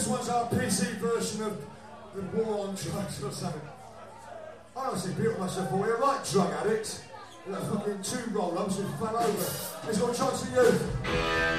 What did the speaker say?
this one's our PC version of the War on Drugs or something. I honestly built myself all here, right, drug addict. Fucking 2 roll-ups who fell over. It's got Chance of Youth.